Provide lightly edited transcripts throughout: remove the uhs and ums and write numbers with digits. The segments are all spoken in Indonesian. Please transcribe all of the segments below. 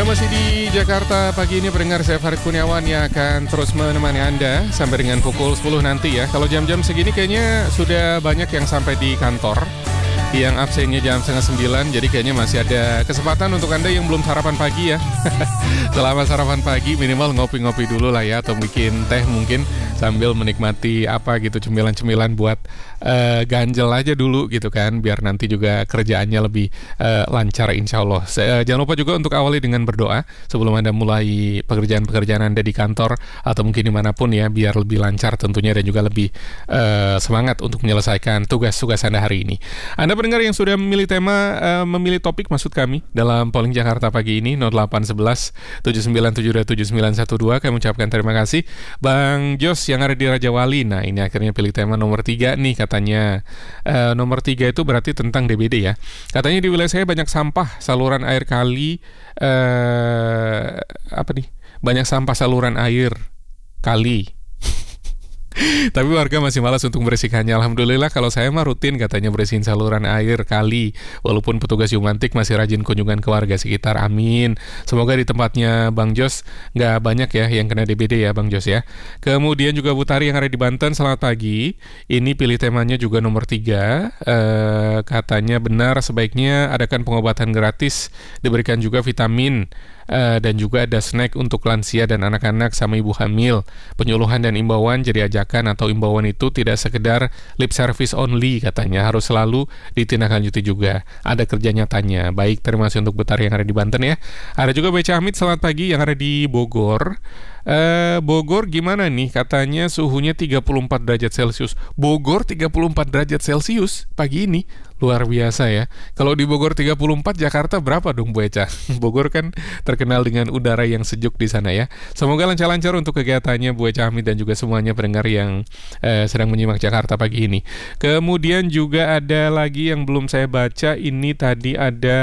masih di Jakarta pagi ini pendengar, saya Farid Kurniawan yang akan terus menemani Anda sampai dengan pukul 10 nanti ya. Kalau jam-jam segini kayaknya sudah banyak yang sampai di kantor, yang absennya jam 8:30, jadi kayaknya masih ada kesempatan untuk Anda yang belum sarapan pagi ya. Selama sarapan pagi minimal ngopi-ngopi dulu lah ya, atau bikin teh mungkin sambil menikmati apa gitu, cemilan-cemilan buat ganjel aja dulu gitu kan, biar nanti juga kerjaannya lebih lancar insya Allah. Jangan lupa juga untuk awali dengan berdoa sebelum Anda mulai pekerjaan-pekerjaan Anda di kantor atau mungkin dimanapun ya, biar lebih lancar tentunya dan juga lebih semangat untuk menyelesaikan tugas-tugas Anda hari ini. Anda pendengar yang sudah memilih tema, memilih topik maksud kami dalam polling Jakarta pagi ini 0811 7972 7912, kami ucapkan terima kasih. Bang Jos yang ada di Raja Wali, nah ini akhirnya pilih tema nomor 3 nih katanya. Nomor 3 itu berarti tentang DBD ya. Katanya di wilayah saya banyak sampah saluran air kali, banyak sampah saluran air kali. Tapi warga masih malas untuk membersihkannya. Alhamdulillah kalau saya mah rutin katanya bersihin saluran air kali. Walaupun petugas Yumantik masih rajin kunjungan ke warga sekitar. Amin. Semoga di tempatnya Bang Jos nggak banyak ya yang kena DBD ya Bang Jos ya. Kemudian juga Bu Tari yang ada di Banten, selamat pagi. Ini pilih temanya juga nomor 3. Katanya benar sebaiknya adakan pengobatan gratis, diberikan juga vitamin, dan juga ada snack untuk lansia dan anak-anak sama ibu hamil. Penyuluhan dan imbauan jadi ajakan atau imbauan itu tidak sekedar lip service only katanya, harus selalu ditindaklanjuti juga. Ada kerja nyatanya. Baik, terima kasih untuk Betari yang ada di Banten ya. Ada juga Beca Hamid, selamat pagi, yang ada di Bogor. Bogor gimana nih? Katanya suhunya 34 derajat Celcius. Bogor 34 derajat Celcius pagi ini. Luar biasa ya. Kalau di Bogor 34, Jakarta berapa dong Bu Eca? Bogor kan terkenal dengan udara yang sejuk di sana ya. Semoga lancar-lancar untuk kegiatannya Bu Eca Hamid dan juga semuanya pendengar yang sedang menyimak Jakarta pagi ini. Kemudian juga ada lagi yang belum saya baca. Ini tadi ada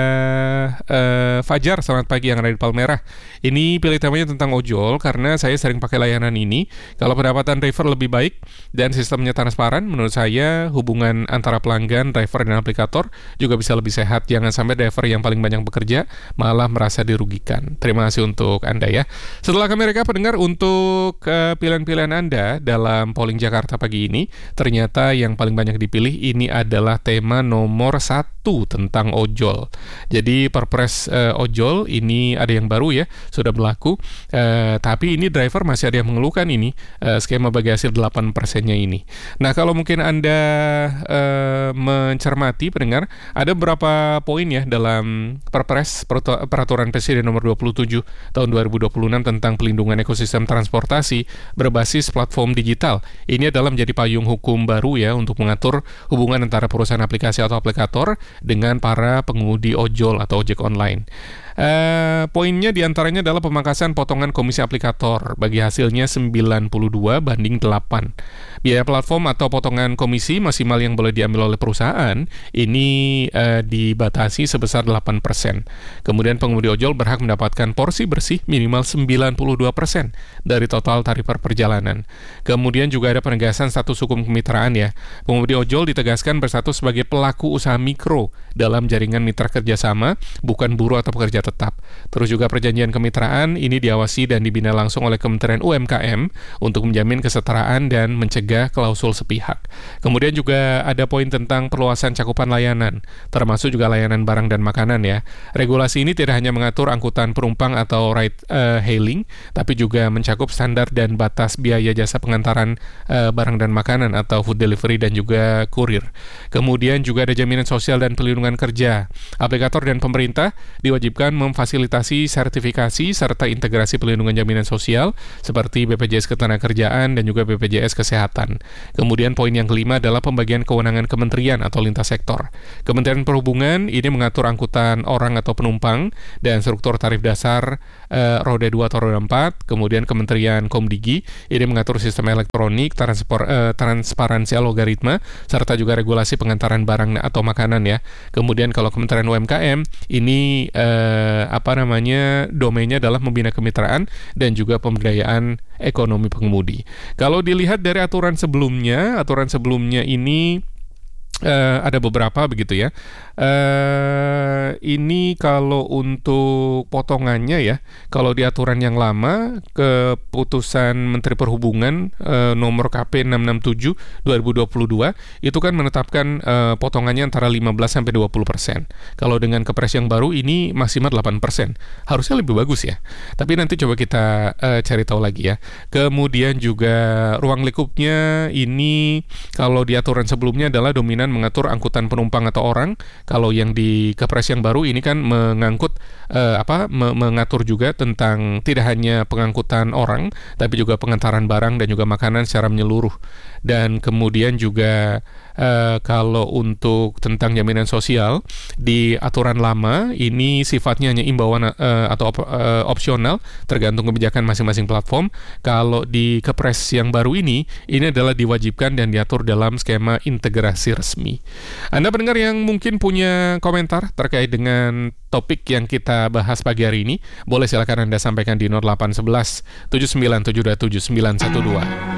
Fajar, selamat pagi, yang ada di Palmerah. Ini pilih temanya tentang ojol karena saya sering pakai layanan ini. Kalau pendapatan driver lebih baik dan sistemnya transparan, menurut saya hubungan antara pelanggan, driver, dan aplikator juga bisa lebih sehat. Jangan sampai driver yang paling banyak bekerja malah merasa dirugikan. Terima kasih untuk Anda ya. Setelah kami rekap pendengar untuk pilihan-pilihan Anda dalam polling Jakarta pagi ini, ternyata yang paling banyak dipilih ini adalah tema nomor 1 tentang ojol. Jadi Perpres ojol ini ada yang baru ya, sudah berlaku. Tapi ini driver masih ada yang mengeluhkan ini skema bagi hasil 8%-nya ini. Nah, kalau mungkin Anda mencermati pendengar, ada beberapa poin ya dalam Perpres Peraturan Presiden nomor 27 tahun 2026 tentang pelindungan ekosistem transportasi berbasis platform digital. Ini adalah menjadi payung hukum baru ya untuk mengatur hubungan antara perusahaan aplikasi atau aplikator dengan para pengemudi ojol atau ojek online. Poinnya diantaranya adalah pemangkasan potongan komisi aplikator bagi hasilnya 92 banding 8. Biaya platform atau potongan komisi maksimal yang boleh diambil oleh perusahaan ini dibatasi sebesar 8%. Kemudian pengemudi ojol berhak mendapatkan porsi bersih minimal 92% dari total tarif per perjalanan. Kemudian juga ada penegasan status hukum kemitraan ya. Pengemudi ojol ditegaskan berstatus sebagai pelaku usaha mikro dalam jaringan mitra kerjasama, bukan buruh atau pekerja tetap. Terus juga perjanjian kemitraan ini diawasi dan dibina langsung oleh Kementerian UMKM untuk menjamin kesetaraan dan mencegah klausul sepihak. Kemudian juga ada poin tentang perluasan cakupan layanan, termasuk juga layanan barang dan makanan ya. Regulasi ini tidak hanya mengatur angkutan penumpang atau ride hailing, tapi juga mencakup standar dan batas biaya jasa pengantaran barang dan makanan atau food delivery dan juga kurir. Kemudian juga ada jaminan sosial dan perlindungan kerja. Aplikator dan pemerintah diwajibkan memfasilitasi sertifikasi serta integrasi perlindungan jaminan sosial seperti BPJS Ketenagakerjaan dan juga BPJS Kesehatan. Kemudian poin yang kelima adalah pembagian kewenangan kementerian atau lintas sektor. Kementerian Perhubungan ini mengatur angkutan orang atau penumpang dan struktur tarif dasar roda 2 atau roda 4. Kemudian Kementerian Komdigi ini mengatur sistem elektronik, transparansi algoritma, serta juga regulasi pengantaran barang atau makanan ya. Kemudian kalau Kementerian UMKM ini domainnya adalah membina kemitraan dan juga pemberdayaan ekonomi pengemudi. Kalau dilihat dari aturan sebelumnya ini Ada beberapa begitu ya. Ini kalau untuk potongannya ya, kalau di aturan yang lama, keputusan Menteri Perhubungan nomor KP 667 2022 itu kan menetapkan potongannya antara 15-20%. Kalau dengan kepres yang baru ini maksimal 8%. Harusnya lebih bagus ya. Tapi nanti coba kita cari tahu lagi ya. Kemudian juga ruang lingkupnya ini kalau di aturan sebelumnya adalah dominan mengatur angkutan penumpang atau orang. Kalau yang di kepres yang baru ini kan mengatur juga tentang tidak hanya pengangkutan orang, tapi juga pengantaran barang dan juga makanan secara menyeluruh. Dan kemudian juga kalau untuk tentang jaminan sosial di aturan lama ini sifatnya hanya imbauan atau opsional, tergantung kebijakan masing-masing platform. Kalau di kepres yang baru ini adalah diwajibkan dan diatur dalam skema integrasi resmi. Anda pendengar yang mungkin punya komentar terkait dengan topik yang kita bahas pagi hari ini, boleh silakan Anda sampaikan di 0811 79727912.